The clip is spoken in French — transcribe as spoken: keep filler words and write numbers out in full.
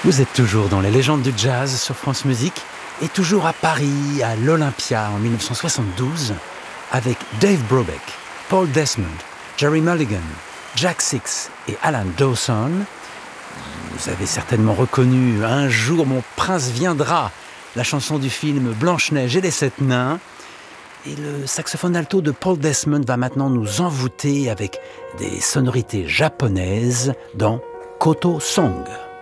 Vous êtes toujours dans les légendes du jazz sur France Musique et toujours à Paris, à l'Olympia en dix-neuf cent soixante-douze, avec Dave Brubeck, Paul Desmond, Jerry Mulligan, Jack Six et Alan Dawson. Vous avez certainement reconnu « Un jour mon prince viendra », la chanson du film Blanche-Neige et les Sept Nains. Et le saxophone alto de Paul Desmond va maintenant nous envoûter avec des sonorités japonaises dans Koto Song.